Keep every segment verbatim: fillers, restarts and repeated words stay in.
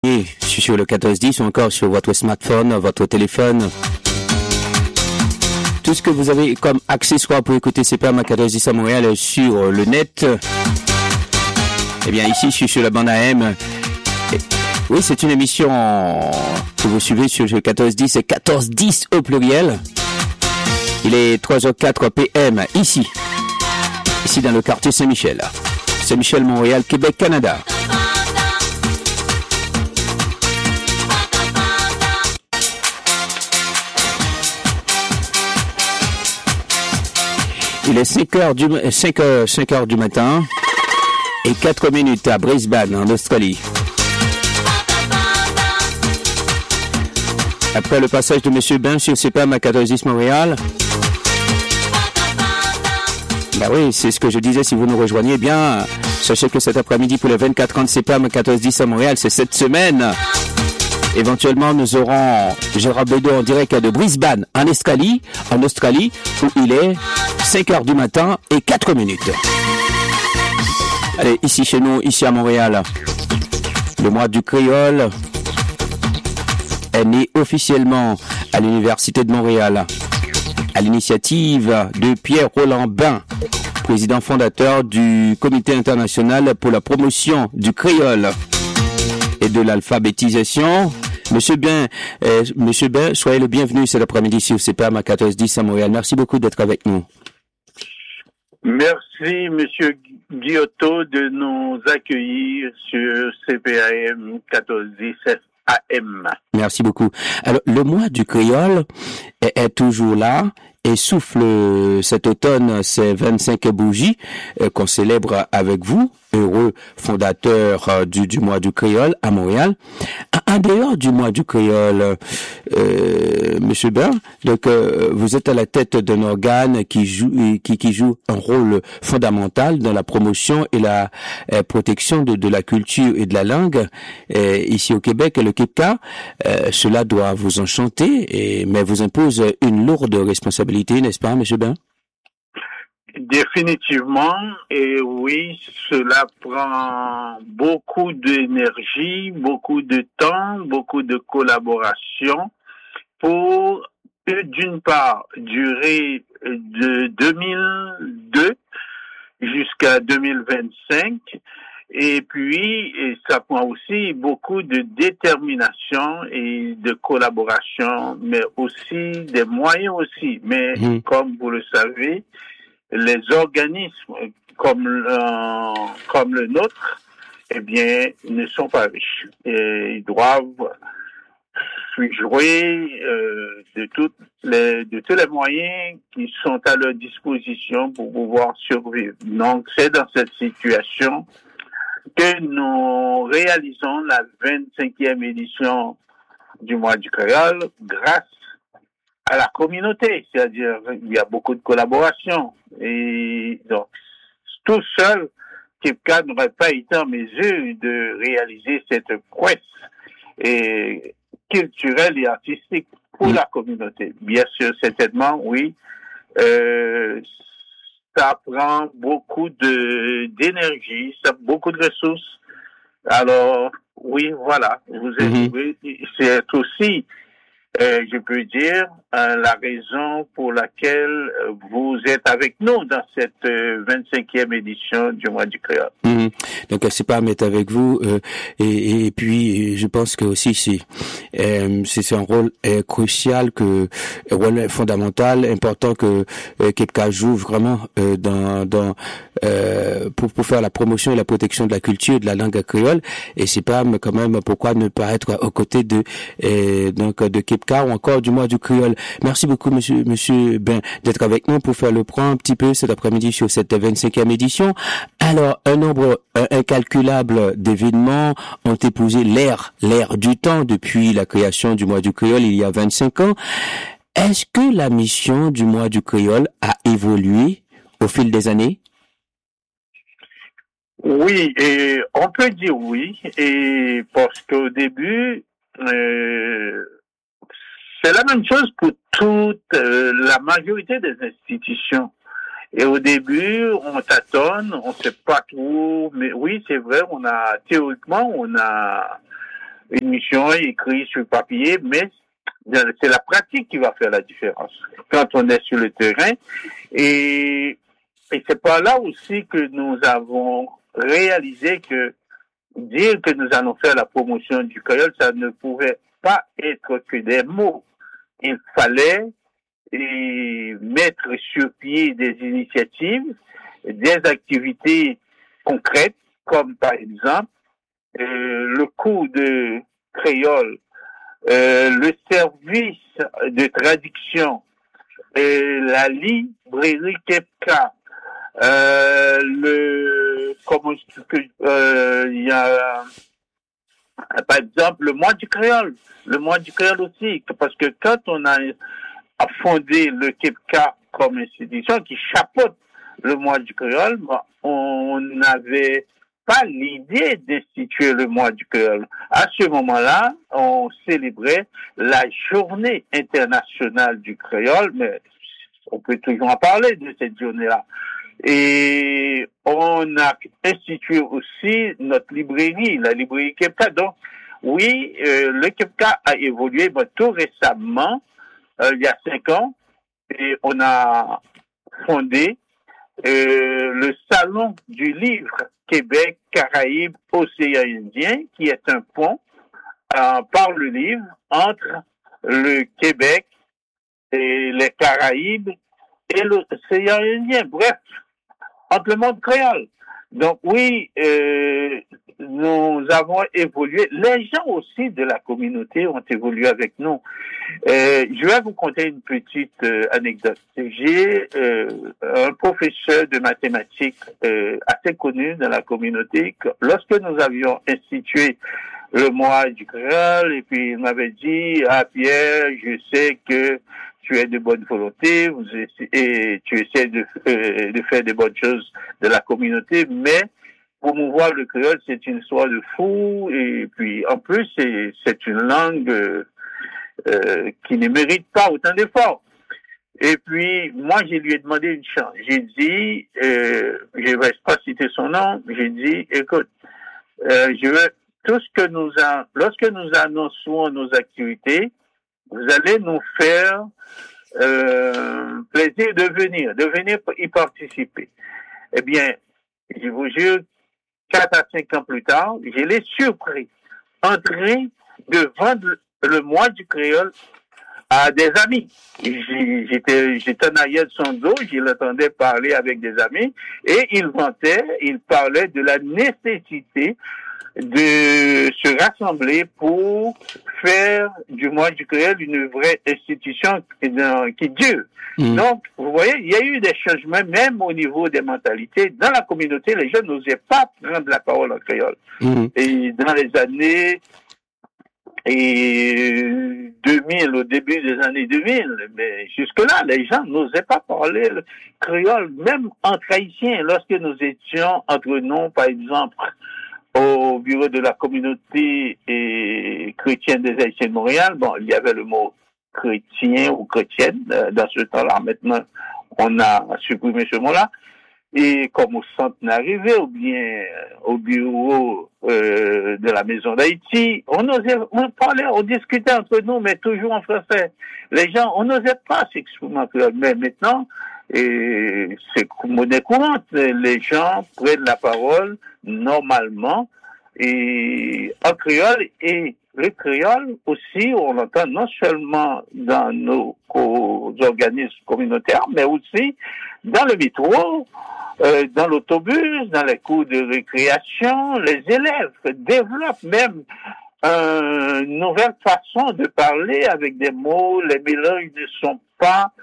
Et je suis sur le quatorze dix ou encore sur votre smartphone, votre téléphone. Tout ce que vous avez comme accessoire pour écouter C P A M quatorze dix à Montréal sur le net. Eh bien, ici, je suis sur la bande A M. Et oui, c'est une émission que vous suivez sur le quatorze dix et quatorze dix au pluriel. Il est trois heures quatre P M ici. Ici dans le quartier Saint-Michel. Saint-Michel, Montréal, Québec, Canada. Il est cinq heures du, cinq heures, cinq heures du matin et quatre minutes à Brisbane, en Australie. Après le passage de Monsieur Ben sur C P A M quatorze dix Montréal. Ben oui, c'est ce que je disais, si vous nous rejoignez, bien, sachez que cet après-midi pour les vingt-quatre ans de C P A M quatorze dix à Montréal, c'est cette semaine. Éventuellement, nous aurons Gérard Bédot en direct de Brisbane, en Australie, en Australie, où il est cinq heures du matin et quatre minutes. Allez, ici chez nous, ici à Montréal, le mois du créole est né officiellement à l'Université de Montréal, à l'initiative de Pierre Roland Bain, président fondateur du Comité international pour la promotion du créole et de l'alphabétisation. Monsieur Ben, euh, Monsieur Ben, soyez le bienvenu cet après-midi sur C P A M quatorze dix à Montréal. Merci beaucoup d'être avec nous. Merci, Monsieur Guillotot, de nous accueillir sur C P A M quatorze dix A M. Merci beaucoup. Alors, le mois du créole est, est toujours là et souffle cet automne ces vingt-cinq bougies euh, qu'on célèbre avec vous, heureux fondateur euh, du, du mois du créole à Montréal. En dehors du mois du créole, euh, Monsieur Bain, donc euh, vous êtes à la tête d'un organe qui joue qui, qui joue un rôle fondamental dans la promotion et la euh, protection de, de la culture et de la langue euh, ici au Québec, le K I P C A. Euh, cela doit vous enchanter, et, mais vous impose une lourde responsabilité, n'est-ce pas, Monsieur Bain? Définitivement, et oui, cela prend beaucoup d'énergie, beaucoup de temps, beaucoup de collaboration pour, d'une part, durer de deux mille deux jusqu'à deux mille vingt-cinq, et puis et ça prend aussi beaucoup de détermination et de collaboration, mais aussi des moyens aussi. Mais mmh. comme vous le savez, les organismes comme le, comme le nôtre, eh bien, ne sont pas riches. Et ils doivent jouer euh, de toutes les, de tous les moyens qui sont à leur disposition pour pouvoir survivre. Donc, c'est dans cette situation que nous réalisons la vingt-cinquième édition du mois du créole grâce à la communauté, c'est-à-dire il y a beaucoup de collaboration et donc tout seul, K I P C A n'aurait pas été en mesure de réaliser cette prouesse et culturelle et artistique pour mmh. la communauté. Bien sûr, certainement, oui, euh, ça prend beaucoup de d'énergie, ça beaucoup de ressources. Alors oui, voilà, vous êtes, mmh. c'est aussi Euh, je peux dire euh, la raison pour laquelle vous êtes avec nous dans cette euh, vingt-cinquième édition du mois du créole. Mmh. Donc, c'est pas à mettre avec vous. Euh, et, et puis, je pense que aussi c'est euh, c'est un rôle euh, crucial, que un rôle fondamental, important que euh, K I P C A joue vraiment euh, dans dans euh, pour pour faire la promotion et la protection de la culture et de la langue créole. Et c'est pas quand même pourquoi ne pas être aux côtés de euh, donc de K I P C A ou encore du mois du créole. Merci beaucoup, monsieur, monsieur Ben, d'être avec nous pour faire le point un petit peu cet après-midi sur cette vingt-cinquième édition. Alors, un nombre euh, incalculable d'événements ont épousé l'ère, l'ère du temps depuis la création du mois du créole il y a vingt-cinq ans. Est-ce que la mission du mois du créole a évolué au fil des années? Oui, et on peut dire oui, et parce qu'au début, euh, c'est la même chose pour toute euh, la majorité des institutions. Et au début, on tâtonne, on sait pas trop, mais oui, c'est vrai, on a, théoriquement, on a une mission écrite sur papier, mais c'est la pratique qui va faire la différence quand on est sur le terrain. Et, et c'est par là aussi que nous avons réalisé que dire que nous allons faire la promotion du créole, ça ne pouvait pas être que des mots. Il fallait et, mettre sur pied des initiatives, des activités concrètes, comme par exemple euh, le cours de créole, euh, le service de traduction, euh, la librairie Kepka, euh, le comment euh, il y a par exemple le mois du créole, le mois du créole aussi, parce que quand on a fondé le Kepka comme institution qui chapeaute le mois du créole, on n'avait pas l'idée d'instituer le mois du créole. À ce moment-là, on célébrait la journée internationale du créole, mais on peut toujours en parler de cette journée-là. Et on a institué aussi notre librairie, la librairie Kepka. Donc, oui, euh, le Kepka a évolué, mais tout récemment, euh, il y a cinq ans, et on a fondé euh, le Salon du livre Québec, Caraïbes, Océan Indien, qui est un pont euh, par le livre entre le Québec et les Caraïbes et l'Océan Indien. Bref, entre le monde créole. Donc oui, euh, nous avons évolué. Les gens aussi de la communauté ont évolué avec nous. Euh, je vais vous conter une petite euh, anecdote. J'ai euh, un professeur de mathématiques euh, assez connu dans la communauté. Lorsque nous avions institué le mois du créole, et puis il m'avait dit, ah Pierre, je sais que tu es de bonne volonté, vous essayez, et tu essaies de, euh, de faire des bonnes choses de la communauté, mais promouvoir le créole, c'est une histoire de fou, et puis en plus, c'est, c'est une langue euh, euh, qui ne mérite pas autant d'efforts. Et puis, moi, je lui ai demandé une chance. J'ai dit, euh, je ne vais pas citer son nom, j'ai dit, écoute, euh, je veux, tout ce que nous a, lorsque nous annonçons nos activités, vous allez nous faire euh, plaisir de venir, de venir y participer. Eh bien, je vous jure, quatre à cinq ans plus tard, je l'ai surpris en train de vendre le mois du créole à des amis. J'étais, j'étais en arrière de son dos, je l'entendais parler avec des amis, et il vantait, il parlait de la nécessité de se rassembler pour faire du mois du créole une vraie institution qui dure. Mmh. Donc, vous voyez, il y a eu des changements même au niveau des mentalités. Dans la communauté, les gens n'osaient pas prendre la parole en créole. Mmh. Et dans les années et deux mille, au début des années deux mille, mais jusque-là, les gens n'osaient pas parler le créole, même entre Haïtiens, lorsque nous étions entre nous, par exemple, au bureau de la communauté et chrétienne des Haïtiens de Montréal, bon, il y avait le mot chrétien ou chrétienne euh, dans ce temps-là. Maintenant, on a supprimé ce mot-là. Et comme au centenaire arrivé, ou bien euh, au bureau euh, de la Maison d'Haïti, on osait, on parlait, on discutait entre nous, mais toujours en français. Les gens, on n'osait pas s'exprimer en créole. Mais maintenant, et c'est monnaie courante. Les gens prennent la parole normalement et en créole, et le créole aussi, on l'entend non seulement dans nos organismes communautaires, mais aussi dans le métro, euh, dans l'autobus, dans les cours de récréation. Les élèves développent même euh, une nouvelle façon de parler avec des mots. Les mélanges ne sont pas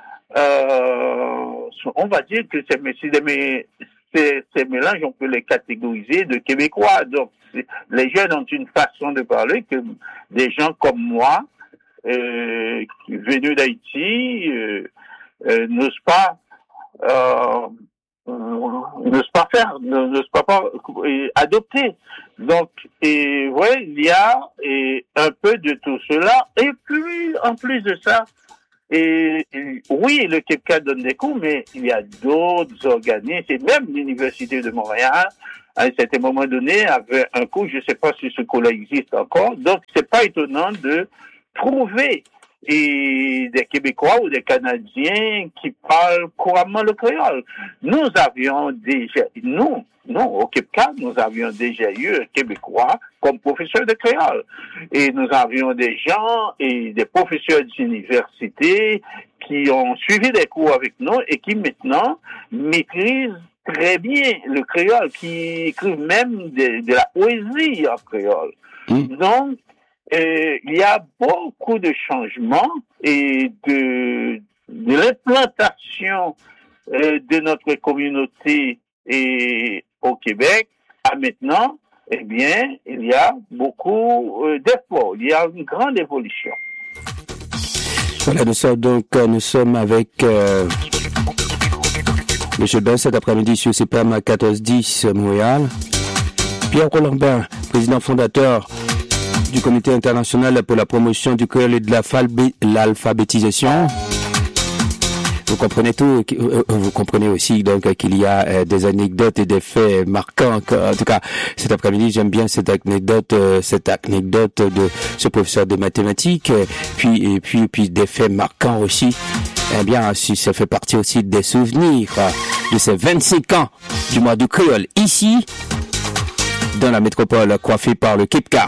Euh, on va dire que c'est, c'est, c'est, ces mélanges, on peut les catégoriser de québécois. Donc, les jeunes ont une façon de parler que des gens comme moi, euh, venus d'Haïti, euh, euh, n'osent pas, euh, n'osent pas faire, n'osent pas, pas euh, adopter. Donc, et ouais, il y a et, un peu de tout cela. Et puis, en plus de ça, Et, et oui, le Kepka donne des cours, mais il y a d'autres organismes, et même l'Université de Montréal à un certain moment donné, avait un cours, je ne sais pas si ce cours-là existe encore, donc c'est pas étonnant de trouver et des Québécois ou des Canadiens qui parlent couramment le créole. Nous avions déjà, nous, non, au Québec, nous avions déjà eu un Québécois comme professeur de créole. Et nous avions des gens et des professeurs d'université qui ont suivi des cours avec nous et qui maintenant maîtrisent très bien le créole, qui écrivent même de, de la poésie en créole. Mmh. Donc, euh, il y a beaucoup de changements et de, de l'implantation euh, de notre communauté et au Québec à maintenant, eh bien, il y a beaucoup euh, d'efforts. Il y a une grande évolution. Voilà, nous sommes donc, nous sommes avec euh, M. Ben cet après-midi sur C P M quatorze dix Montréal. Pierre Rolambin, président fondateur du Comité international pour la promotion du créole et de l'alphabétisation. Vous comprenez tout, vous comprenez aussi donc qu'il y a des anecdotes et des faits marquants. En tout cas, cet après-midi, j'aime bien cette anecdote, cette anecdote de ce professeur de mathématiques, puis et puis puis des faits marquants aussi. Eh bien, si ça fait partie aussi des souvenirs de ces vingt-cinq ans du mois du créole ici, dans la métropole coiffée par le Kipka.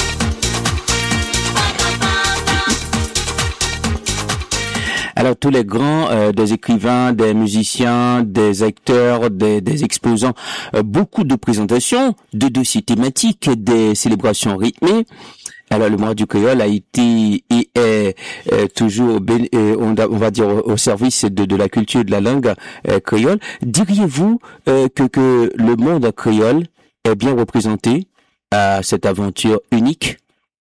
Alors tous les grands, euh, des écrivains, des musiciens, des acteurs, des, des exposants, euh, beaucoup de présentations, de dossiers thématiques, des célébrations rythmées. Alors le mois du créole a été et est euh, toujours, euh, on, on va dire, au service de, de la culture et de la langue euh, créole. Diriez-vous euh, que, que le monde créole est bien représenté à cette aventure unique?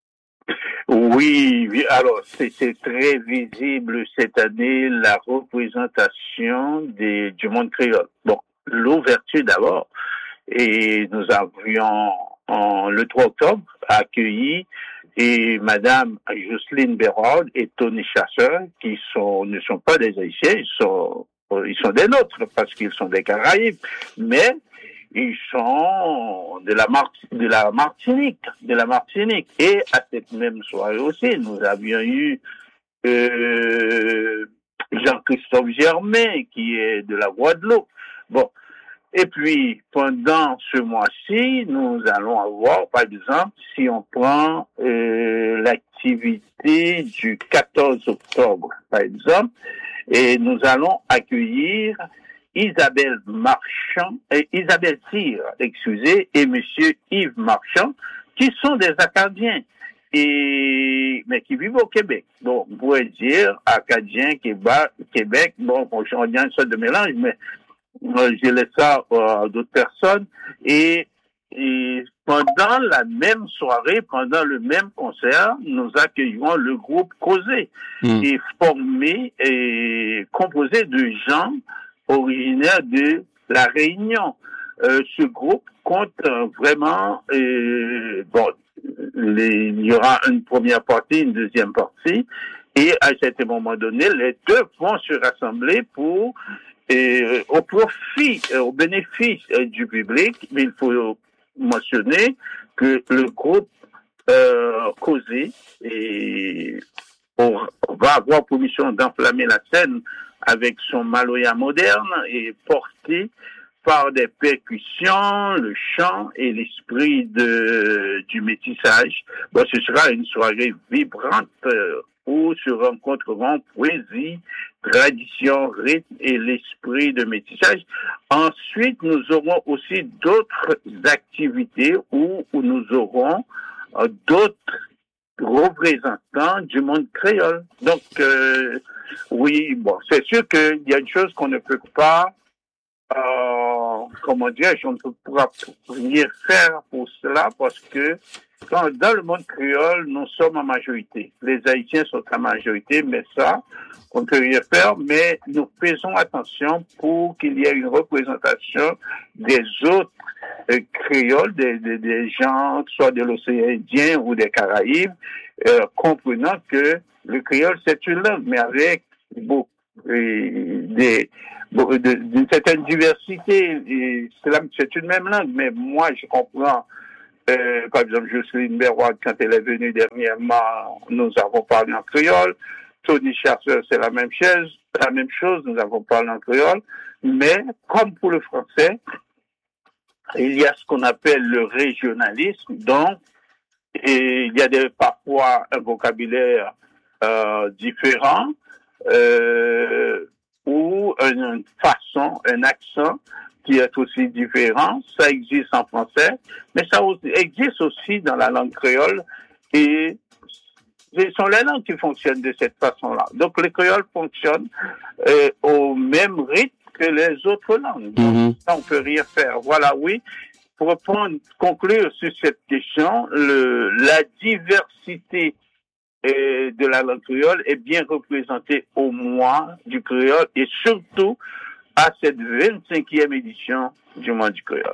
Oui, alors c'est, c'est très visible cette année la représentation des, du monde créole. Bon, l'ouverture d'abord, et nous avions en, le trois octobre accueilli et Madame Jocelyne Bérard et Tony Chasseur, qui sont ne sont pas des Haïtiens, ils sont ils sont des nôtres parce qu'ils sont des Caraïbes, mais ils sont de la, Mart- de la Martinique, de la Martinique. Et à cette même soirée aussi, nous avions eu euh, Jean-Christophe Germain, qui est de la Guadeloupe. Bon. Et puis, pendant ce mois-ci, nous allons avoir, par exemple, si on prend euh, l'activité du quatorze octobre, par exemple, et nous allons accueillir Isabelle Marchand, et Isabelle Cyr, excusez, et Monsieur Yves Marchand, qui sont des Acadiens, et, mais qui vivent au Québec. Donc, on pourrait dire Acadiens, Québec, Québec, bon, on a une sorte de mélange, mais euh, je laisse ça à d'autres personnes, et, et pendant la même soirée, pendant le même concert, nous accueillons le groupe Causé, mmh. et formé et composé de gens originaire de La Réunion. Euh, ce groupe compte euh, vraiment, euh, bon, les, il y aura une première partie, une deuxième partie, et à un certain moment donné, les deux vont se rassembler pour, euh, au profit, euh, au bénéfice euh, du public, mais il faut mentionner que le groupe euh, Causé et on va avoir pour mission d'enflammer la scène avec son maloya moderne et porté par des percussions, le chant et l'esprit de, du métissage. Bon, ce sera une soirée vibrante euh, où se rencontreront poésie, tradition, rythme et l'esprit de métissage. Ensuite, nous aurons aussi d'autres activités où, où nous aurons euh, d'autres représentants du monde créole. Donc, euh, oui, bon, c'est sûr qu'il y a une chose qu'on ne peut pas, euh, comment dire, on ne peut pas rien faire pour cela parce que quand, dans le monde créole, nous sommes en majorité. Les Haïtiens sont en majorité, mais ça, on ne peut rien faire, mais nous faisons attention pour qu'il y ait une représentation des autres euh, créoles, des, des, des gens, soit de l'océan Indien ou des Caraïbes, euh, comprenant que le créole, c'est une langue, mais avec beaucoup des, d'une certaine diversité. Et c'est, la, c'est une même langue, mais moi, je comprends. Euh, par exemple, Jocelyne Berroide, quand elle est venue dernièrement, nous avons parlé en créole. Tony Charter, c'est la même chose, la même chose, nous avons parlé en créole. Mais, comme pour le français, il y a ce qu'on appelle le régionalisme. Donc, et il y a des, parfois un vocabulaire euh, différent euh, ou une façon, un accent qui est aussi différent. Ça existe en français, mais ça existe aussi dans la langue créole et ce sont les langues qui fonctionnent de cette façon-là. Donc, le créole fonctionne euh, au même rythme que les autres langues. Donc, mm-hmm. ça, on peut rien faire. Voilà, oui. Pour répondre, conclure sur cette question, le, la diversité euh, de la langue créole est bien représentée au mois du créole et surtout à cette vingt-cinquième édition du mois du créole.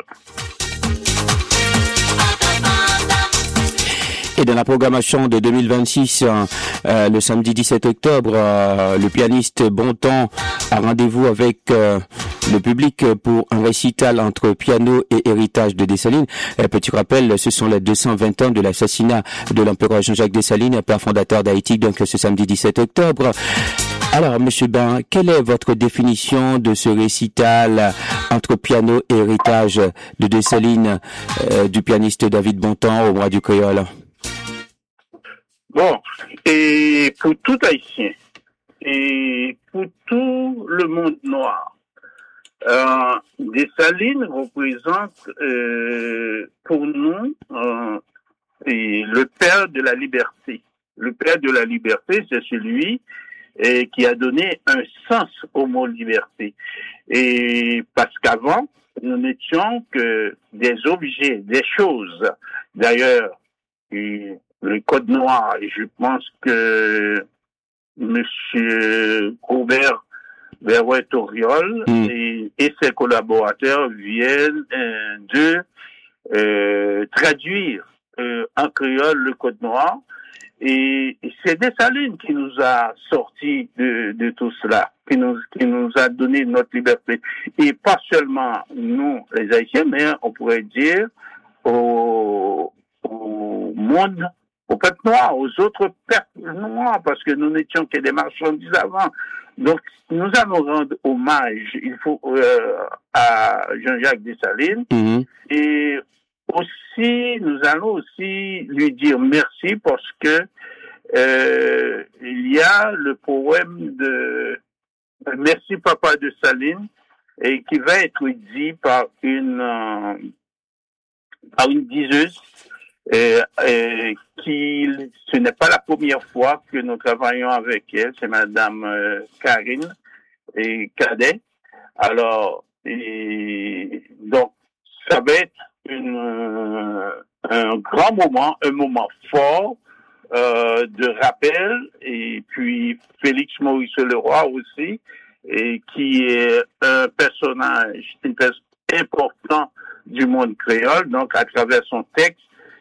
Et dans la programmation de deux mille vingt-six, euh, le samedi dix-sept octobre, euh, le pianiste Bontemps a rendez-vous avec euh, le public pour un récital entre piano et héritage de Dessalines. Euh, petit rappel, ce sont les deux cent vingt ans de l'assassinat de l'empereur Jean-Jacques Dessalines, père fondateur d'Haïti, donc ce samedi dix-sept octobre. Alors, Monsieur Ben, quelle est votre définition de ce récital entre piano et héritage de Dessalines euh, du pianiste David Bontemps au mois du créole? Bon, et pour tout Haïtien, et pour tout le monde noir, euh, Dessalines représente euh, pour nous euh, et le père de la liberté. Le père de la liberté, c'est celui et, qui a donné un sens au mot liberté. Et parce qu'avant, nous n'étions que des objets, des choses. D'ailleurs, et, le Code noir, et je pense que Monsieur Robert Berrouet-Auriol mmh. et, et ses collaborateurs viennent euh, de euh, traduire euh, en créole le Code noir. Et, et c'est Dessalines qui nous a sortis de, de tout cela, qui nous, qui nous a donné notre liberté. Et pas seulement nous, les Haïtiens, mais on pourrait dire au, au monde, au peuple noir, aux autres peuples noirs, parce que nous n'étions que des marchandises avant. Donc, nous allons rendre hommage, il faut, euh, à Jean-Jacques Dessalines. Mmh. Et aussi, nous allons aussi lui dire merci parce que, euh, il y a le poème de Merci Papa Dessalines, et qui va être dit par une, euh, par une diseuse. Et, et qui, ce n'est pas la première fois que nous travaillons avec elle, c'est Madame euh, Karine et Cadet. Alors, et, donc, ça va être une, euh, un grand moment, un moment fort euh, de rappel, et puis Félix Maurice Leroy aussi, et qui est un personnage une personne important du monde créole, donc à travers son texte.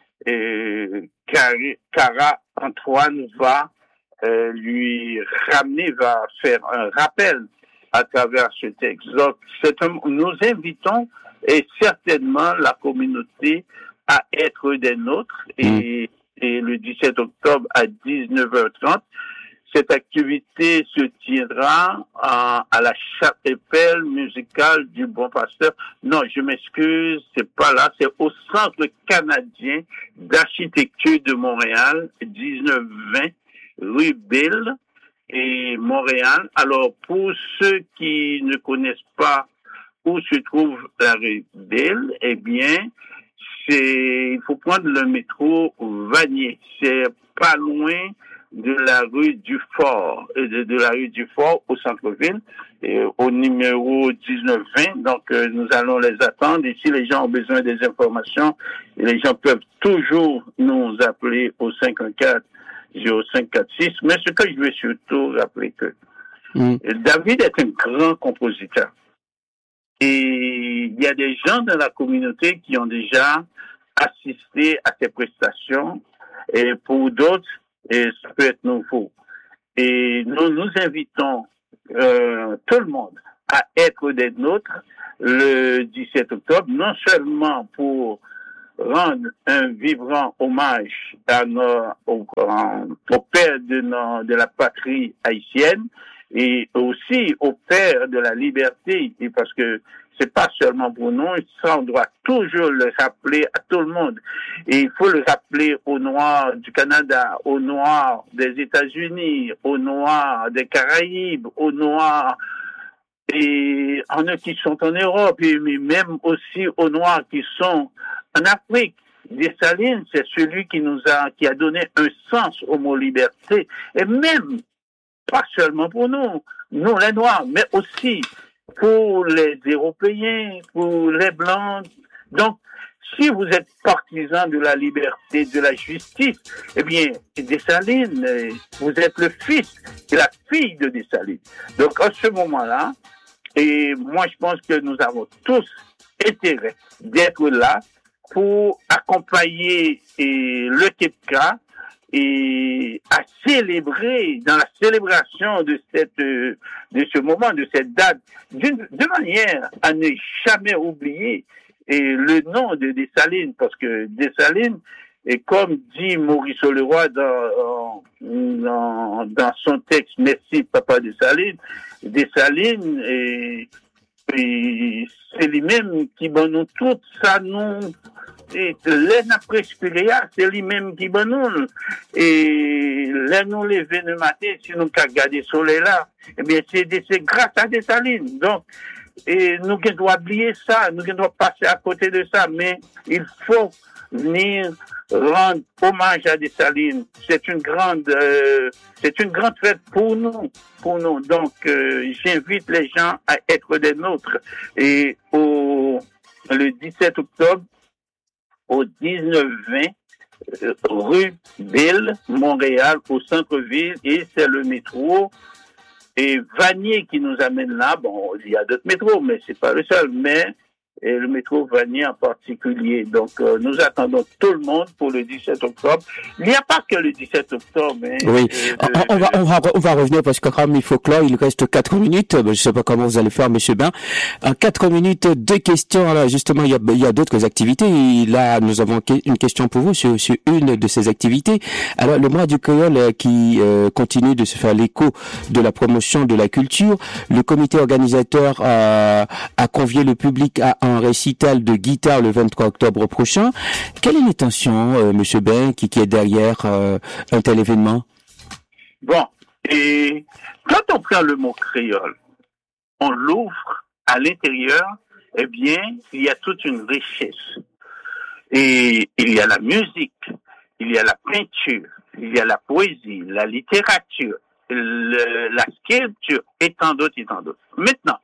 Et Cara Antoine va euh, lui ramener, va faire un rappel à travers ce texte. Donc, c'est un, nous invitons et certainement la communauté à être des nôtres. Et, et le dix-sept octobre à dix-neuf heures trente, cette activité se tiendra à, à la chapelle musicale du Bon Pasteur. Non, je m'excuse, c'est pas là, c'est au Centre canadien d'architecture de Montréal, dix-neuf vingt rue Bill et Montréal. Alors, pour ceux qui ne connaissent pas où se trouve la rue Bill, eh bien, c'est, il faut prendre le métro Vanier. C'est pas loin de la rue du Fort, de, de la rue du Fort au centre-ville, et au numéro dix-neuf vingt. Donc, euh, nous allons les attendre. Et si les gens ont besoin des informations, les gens peuvent toujours nous appeler au cinq un quatre zéro cinq quatre six. Mais ce que je veux surtout rappeler que mmh. David est un grand compositeur. Et il y a des gens dans la communauté qui ont déjà assisté à ses prestations. Et pour d'autres, et ça peut être nouveau. Et nous nous invitons euh, tout le monde à être des nôtres le dix-sept octobre, non seulement pour rendre un vibrant hommage à nos, au, au père de, nos, de la patrie haïtienne et aussi au père de la liberté, et parce que c'est pas seulement pour nous, ça on doit toujours le rappeler à tout le monde. Et il faut le rappeler aux Noirs du Canada, aux Noirs des États-Unis, aux Noirs des Caraïbes, aux Noirs et en eux qui sont en Europe, et même aussi aux Noirs qui sont en Afrique. Dessalines, c'est celui qui nous a, qui a donné un sens au mot liberté, et même, pas seulement pour nous, nous les Noirs, mais aussi pour les Européens, pour les Blancs. Donc, si vous êtes partisan de la liberté, de la justice, eh bien, Dessalines, vous êtes le fils et la fille de Dessalines. Donc, à ce moment-là, et moi, je pense que nous avons tous intérêt d'être là pour accompagner et, le Kepka et à célébrer dans la célébration de cette de ce moment, de cette date, d'une, de manière à ne jamais oublier et le nom de Dessalines, parce que Dessalines, et comme dit Maurice Leroy dans, dans, dans son texte « Merci, Papa Dessalines », Dessalines, et, et c'est lui-même qui va nous tout ça, nous, et les naprespirés, c'est lui-même qui va nous, et les nous lever le matin, si nous regardons le soleil là, eh bien, c'est, c'est grâce à Dessalines. Donc, et nous ne devons oublier ça, nous ne devons passer à côté de ça, mais il faut venir rendre hommage à Dessalines. C'est une grande, euh, c'est une grande fête pour nous, pour nous. Donc, euh, j'invite les gens à être des nôtres. Et au le dix-sept octobre, au dix-neuf vingt, euh, rue Belle, Montréal, au centre-ville, et c'est le métro. Et Vanier qui nous amène là, bon, il y a d'autres métros, mais c'est pas le seul, mais et le métro Vanier en particulier. Donc, euh, nous attendons tout le monde pour le dix-sept octobre. Il n'y a pas que le dix-sept octobre. Hein, oui, de, on, on, va, on, va, on va revenir parce que comme il faut clore, il reste quatre minutes. Je ne sais pas comment vous allez faire, Monsieur Bain. En quatre minutes, deux questions. Alors, justement, il y a, il y a d'autres activités. Et là, nous avons une question pour vous sur, sur une de ces activités. Alors, le mois du créole qui euh, continue de se faire l'écho de la promotion de la culture. Le comité organisateur a, a convié le public à un récital de guitare le vingt-trois octobre prochain. Quelle est l'intention, euh, Monsieur Ben, qui, qui est derrière euh, un tel événement? Bon, et quand on prend le mot créole, on l'ouvre à l'intérieur, eh bien, il y a toute une richesse. Et il y a la musique, il y a la peinture, il y a la poésie, la littérature, le, la sculpture, et tant d'autres, et tant d'autres. Maintenant,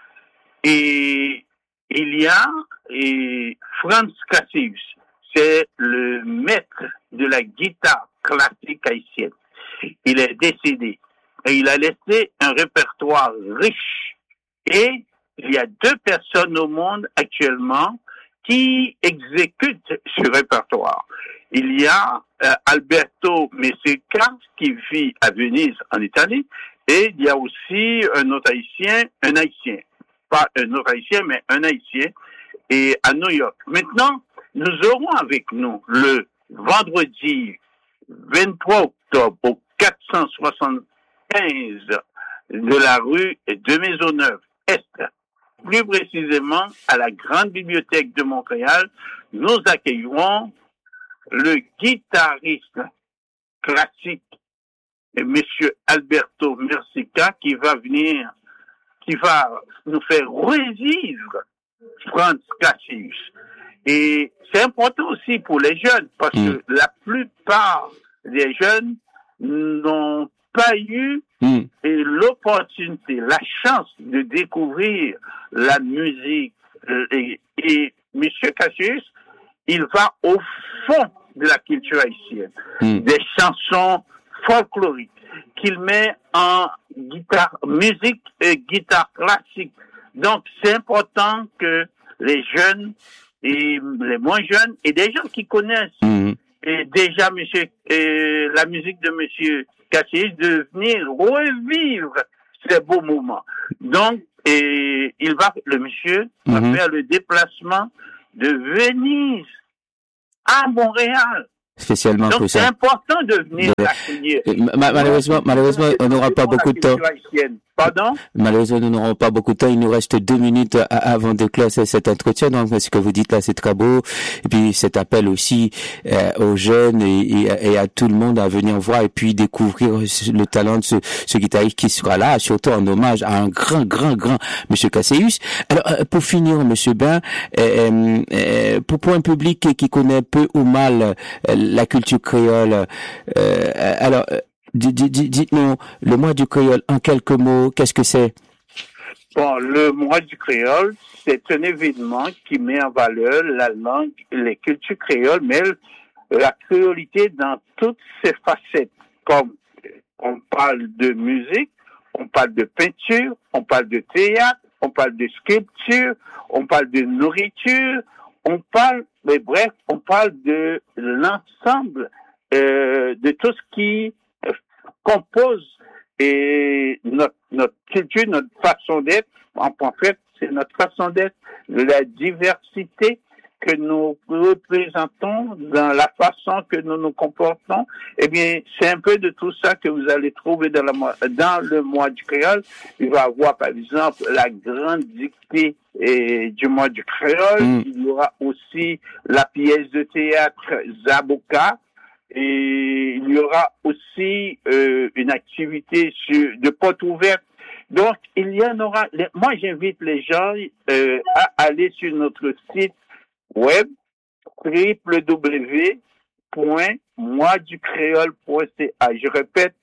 et il y a et Franz Cassius, c'est le maître de la guitare classique haïtienne. Il est décédé et il a laissé un répertoire riche. Et il y a deux personnes au monde actuellement qui exécutent ce répertoire. Il y a euh, Alberto Messika qui vit à Venise en Italie et il y a aussi un autre haïtien, un haïtien. Pas un autre haïtien, mais un haïtien, et à New York. Maintenant, nous aurons avec nous le vendredi vingt-trois octobre au quatre cent soixante-quinze de la rue de Maisonneuve Est, plus précisément à la Grande Bibliothèque de Montréal, nous accueillerons le guitariste classique, Monsieur Alberto Messika, qui va venir qui va nous faire revivre Franz Cassius. Et c'est important aussi pour les jeunes, parce mmh. que la plupart des jeunes n'ont pas eu mmh. l'opportunité, la chance de découvrir la musique. Et, et M. Cassius, il va au fond de la culture haïtienne, mmh. des chansons folkloriques qu'il met en guitare, musique et guitare classique. Donc, c'est important que les jeunes et les moins jeunes et des gens qui connaissent mmh. et déjà monsieur, et la musique de monsieur Cassius de venir revivre ces beaux moments. Donc, et il va, le monsieur va Mhm. faire le déplacement de Venise à Montréal. Spécialement Donc, pour c'est ça. important de venir De- l'accueillir. Euh, ma- Malheureusement, malheureusement, on n'aura pas beaucoup de temps. Pardon? Malheureusement, nous n'aurons pas beaucoup de temps. Il nous reste deux minutes à- avant de clore cet entretien. Donc, ce que vous dites là, c'est très beau. Et puis, cet appel aussi euh, aux jeunes et, et, et à tout le monde à venir voir et puis découvrir le talent de ce, ce guitariste qui sera là, surtout en hommage à un grand, grand, grand Monsieur Casséus. Alors, euh, pour finir, Monsieur Bain, euh, euh, pour, pour un public qui, qui connaît peu ou mal euh, la culture créole, euh, alors, euh, dites-nous, le mois du créole, en quelques mots, qu'est-ce que c'est? Bon, le mois du créole, c'est un événement qui met en valeur la langue, les cultures créoles, mais la créolité dans toutes ses facettes. Comme on parle de musique, on parle de peinture, on parle de théâtre, on parle de sculpture, on parle de nourriture, on parle, mais bref, on parle de l'ensemble euh, de tout ce qui compose et notre, notre culture, notre façon d'être. En fait, c'est notre façon d'être, la diversité que nous représentons dans la façon que nous nous comportons. Eh bien, c'est un peu de tout ça que vous allez trouver dans, la, dans le mois du créole. Il va y avoir, par exemple, la grande dictée et, du mois du créole. Mm. Il y aura aussi la pièce de théâtre Zaboka. Et il y aura aussi euh, une activité sur, de porte ouverte. Donc, il y en aura... Moi, j'invite les gens euh, à aller sur notre site web w w w point moi du créole point c a. Je répète,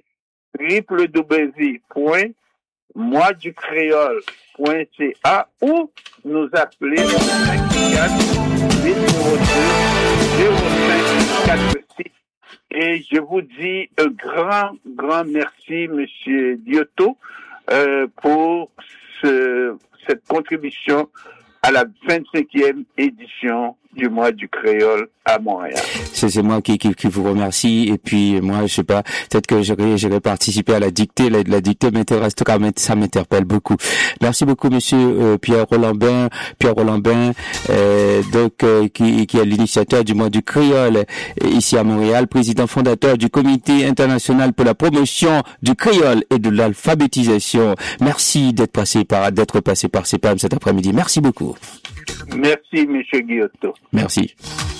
w w w point moi du créole point c a ou nous appeler cinq quatre huit zéro deux zéro cinq quatre six. Et je vous dis un grand, grand merci, Monsieur Dioto, euh, pour ce, cette contribution à la vingt-cinquième édition du mois du créole à Montréal. C'est, c'est moi qui, qui, qui vous remercie. Et puis, moi, je sais pas, peut-être que j'aurais, j'aurais participé à la dictée. La, la dictée m'intéresse, ça m'interpelle beaucoup. Merci beaucoup, monsieur, euh, Pierre Rolambin, Pierre Rolambin, euh, donc, euh, qui, qui est l'initiateur du mois du créole euh, ici à Montréal, président fondateur du Comité international pour la promotion du créole et de l'alphabétisation. Merci d'être passé par, d'être passé par C P A M cet après-midi. Merci beaucoup. Merci, monsieur Guillotot. Merci.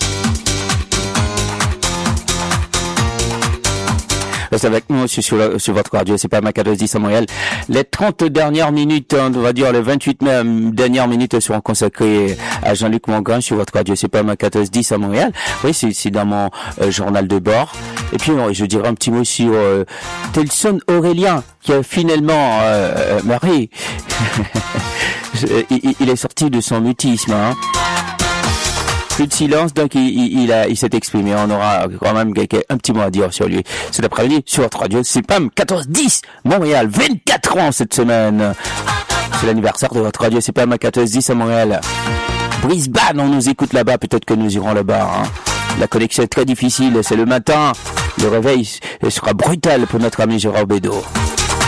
Restez avec nous sur, la, sur votre radio, c'est pas ma quatorze dix à Montréal. Les trente dernières minutes, on va dire les vingt-huit dernières minutes seront consacrées à Jean-Luc Mongrain sur votre radio, c'est pas ma quatorze dix à Montréal. Oui, c'est, c'est dans mon euh, journal de bord. Et puis, je dirais un petit mot sur euh, Telson Aurélien, qui a finalement euh, euh, marié. il, il est sorti de son mutisme, hein. Plus de silence, donc il, il, il, a, il s'est exprimé. On aura quand même un petit mot à dire sur lui cet après-midi sur votre radio. C'est P A M quatorze dix Montréal, vingt-quatre ans cette semaine. C'est l'anniversaire de votre radio. C'est P A M quatorze dix à Montréal. Brisbane, on nous écoute là-bas. Peut-être que nous irons là-bas. Hein. La connexion est très difficile. C'est le matin. Le réveil sera brutal pour notre ami Gérard Bédot.